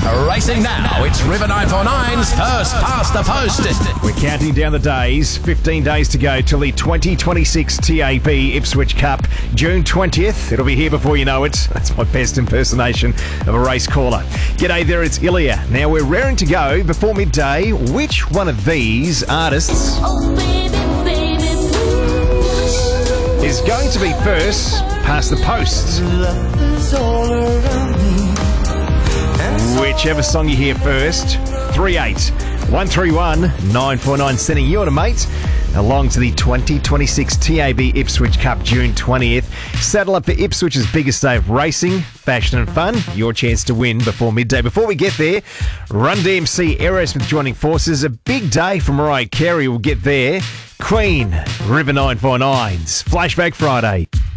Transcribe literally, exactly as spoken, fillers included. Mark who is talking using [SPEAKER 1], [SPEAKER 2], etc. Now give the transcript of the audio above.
[SPEAKER 1] Racing now, it's River nine four nine's First Past the Post.
[SPEAKER 2] We're counting down the days. fifteen days to go till the twenty twenty-six T A B Ipswich Cup, June twentieth. It'll be here before you know it. That's my best impersonation of a race caller. G'day there, it's Ilya. Now we're raring to go before midday. Which one of these artists
[SPEAKER 3] Oh, baby, baby, blue.
[SPEAKER 2] is going to be first past the post? Whichever song you hear first, three eight one three one nine four nine, sending you and a mate along to the twenty twenty-six T A B Ipswich Cup, June twentieth. Saddle up for Ipswich's biggest day of racing, fashion and fun. Your chance to win before midday. Before we get there, Run D M C, Aerosmith joining forces. A big day for Mariah Carey. We'll get there. Queen, River nine four nine's Flashback Friday.